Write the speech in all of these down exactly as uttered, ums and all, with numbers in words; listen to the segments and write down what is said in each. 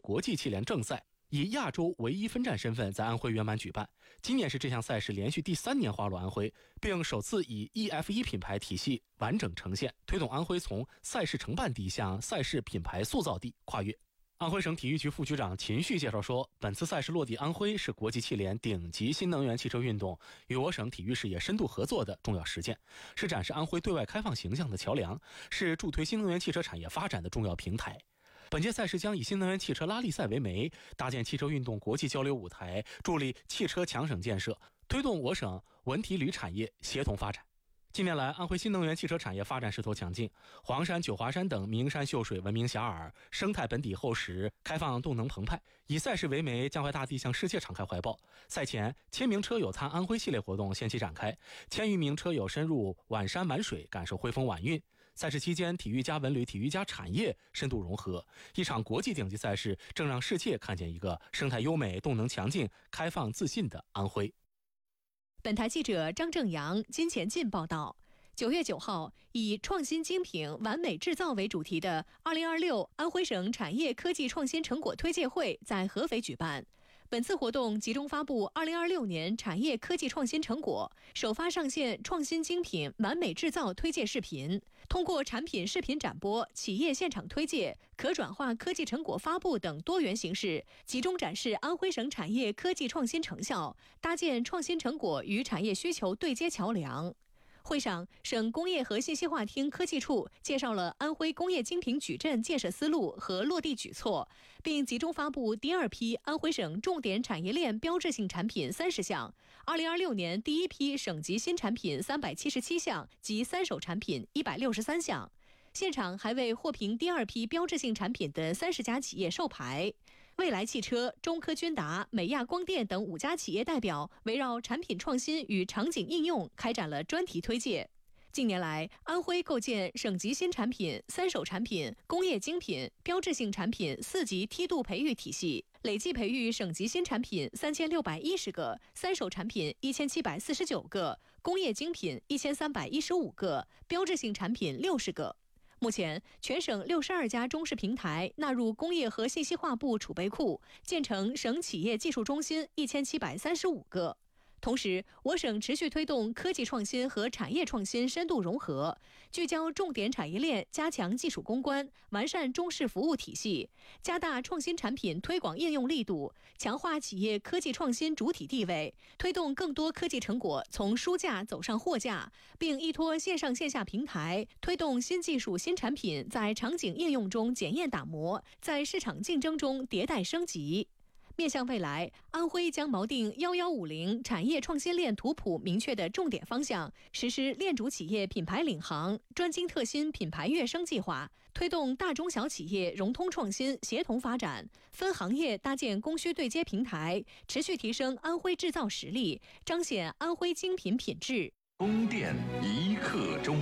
国际汽联正赛，以亚洲唯一分站身份在安徽圆满举办。今年是这项赛事连续第三年划入安徽，并首次以 E F 一 品牌体系完整呈现，推动安徽从赛事承办地向赛事品牌塑造地跨越。安徽省体育局副局长秦旭介绍说，本次赛事落地安徽是国际汽联顶级新能源汽车运动与我省体育事业深度合作的重要实践，是展示安徽对外开放形象的桥梁，是助推新能源汽车产业发展的重要平台。本届赛事将以新能源汽车拉力赛为媒，搭建汽车运动国际交流舞台，助力汽车强省建设，推动我省文体旅产业协同发展。近年来，安徽新能源汽车产业发展势头强劲，黄山、九华山等名山秀水闻名遐迩，生态本底厚实，开放动能澎湃。以赛事为媒，江淮大地向世界敞开怀抱。赛前，千名车友参安徽系列活动先期展开，千余名车友深入皖山皖水，感受徽风皖韵。赛事期间，体育加文旅、体育加产业深度融合，一场国际顶级赛事正让世界看见一个生态优美、动能强劲、开放自信的安徽。 本台记者张正阳、金前进报道。九月九号，以创新精品完美制造为主题的二零二六安徽省产业科技创新成果推介会在合肥举办。本次活动集中发布二零二六年产业科技创新成果，首发上线创新精品完美制造推介视频，通过产品视频展播、企业现场推介、可转化科技成果发布等多元形式，集中展示安徽省产业科技创新成效，搭建创新成果与产业需求对接桥梁。会上，省工业和信息化厅科技处介绍了安徽工业精品矩阵建设思路和落地举措，并集中发布第二批安徽省重点产业链标志性产品三十项，二零二六年第一批省级新产品三百七十七项及三手产品一百六十三项。现场还为获评第二批标志性产品的三十家企业授牌。蔚来汽车、中科君达、美亚光电等五家企业代表围绕产品创新与场景应用开展了专题推介。近年来，安徽构建省级新产品、三手产品、工业精品、标志性产品四级梯度培育体系，累计培育省级新产品三千六百一十个，三手产品一千七百四十九个，工业精品一千三百一十五个，标志性产品六十个。目前，全省六十二家中式平台纳入工业和信息化部储备库，建成省企业技术中心一千七百三十五个。同时，我省持续推动科技创新和产业创新深度融合，聚焦重点产业链，加强技术攻关，完善中式服务体系，加大创新产品推广应用力度，强化企业科技创新主体地位，推动更多科技成果从书架走上货架，并依托线上线下平台，推动新技术新产品在场景应用中检验打磨，在市场竞争中迭代升级。面向未来，安徽将锚定一一五零产业创新链图谱明确的重点方向，实施链主企业品牌领航、专精特新品牌跃升计划，推动大中小企业融通创新、协同发展，分行业搭建供需对接平台，持续提升安徽制造实力，彰显安徽精品品质。 供电一刻钟。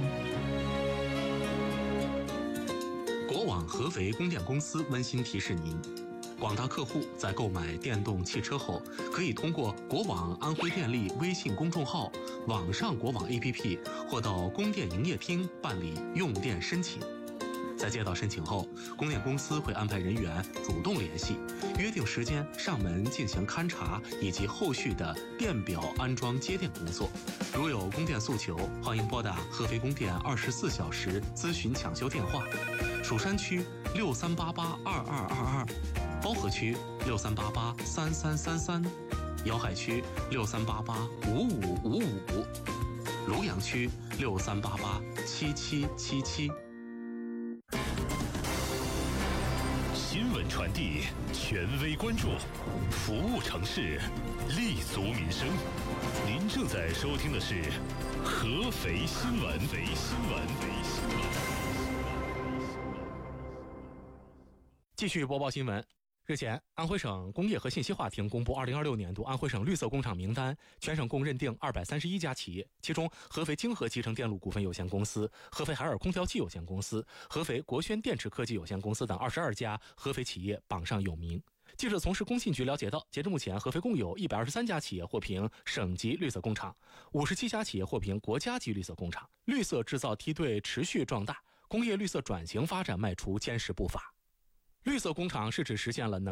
国网合肥供电公司温馨提示您，广大客户在购买电动汽车后，可以通过国网安徽电力微信公众号、网上国网 A P P 或到供电营业厅办理用电申请。在接到申请后，供电公司会安排人员主动联系，约定时间上门进行勘查以及后续的电表安装接电工作。如有供电诉求，欢迎拨打合肥供电二十四小时咨询抢修电话：蜀山区六三八八二二二二。包河区六三八八三三三三，瑶海区六三八八五五五五，庐阳区六三八八七七七七。 新闻传递，权威关注，服务城市，立足民生。您正在收听的是合肥新闻。肥新闻，肥新闻。 继续播报新闻。日前，安徽省工业和信息化厅公布二零二六年度安徽省绿色工厂名单，全省共认定二百三十一家企业，其中合肥京合集成电路股份有限公司、合肥海尔空调器有限公司、合肥国轩电池科技有限公司等二十二家合肥企业榜上有名。记者从市工信局了解到，截至目前，合肥共有一百二十三家企业获评省级绿色工厂，五十七家企业获评国家级绿色工厂，绿色制造梯队持续壮大，工业绿色转型发展迈出坚实步伐。绿色工厂是指实现了能